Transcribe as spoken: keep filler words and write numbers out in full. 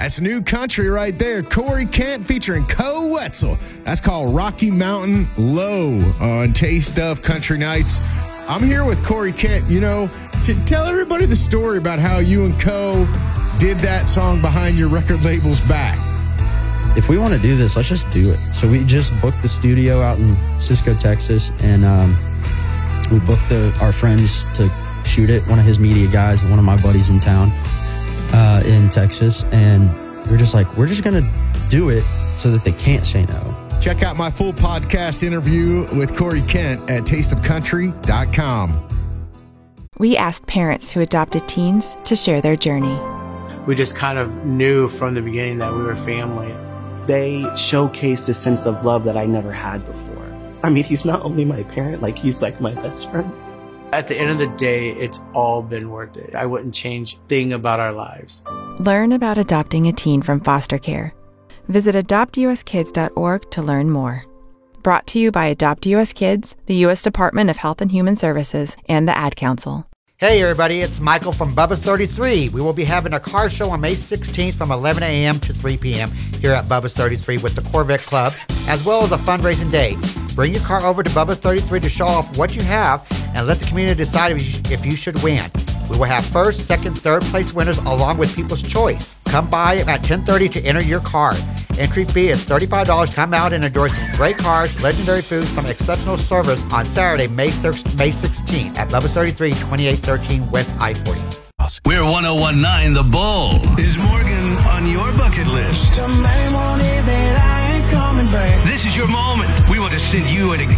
That's new country right there. Corey Kent featuring Co Wetzel. That's called Rocky Mountain Low on Taste of Country Nights. I'm here with Corey Kent, you know, to tell everybody the story about how you and Co did that song behind your record label's back. If we want to do this, let's just do it. So we just booked the studio out in Cisco, Texas, and um, we booked the, our friends to shoot it, one of his media guys and one of my buddies in town uh, in Texas. And we're just like, we're just going to do it so that they can't say no. Check out my full podcast interview with Corey Kent at taste of country dot com. We asked parents who adopted teens to share their journey. We just kind of knew from the beginning that we were family. They showcased a sense of love that I never had before. I mean, he's not only my parent, like he's like my best friend. At the end of the day, it's all been worth it. I wouldn't change a thing about our lives. Learn about adopting a teen from foster care. Visit adopt u s kids dot org to learn more. Brought to you by Adopt U S Kids, the U S Department of Health and Human Services, and the Ad Council. Hey everybody, it's Michael from Bubba's thirty-three. We will be having a car show on May sixteenth from eleven a.m. to three p.m. here at Bubba's thirty-three with the Corvette Club, as well as a fundraising day. Bring your car over to Bubba's thirty-three to show off what you have and let the community decide if you, if you should win. We will have first, second, third place winners along with People's Choice. Come by at ten thirty to enter your car. Entry fee is thirty-five dollars. Come out and enjoy some great cars, legendary food, some exceptional service on Saturday, May sixteenth at Bubba's thirty-three, twenty-eight thirteen West I forty. We're one oh one point nine The Bull. Is Morgan on your bucket list? This is your moment. We want to send you an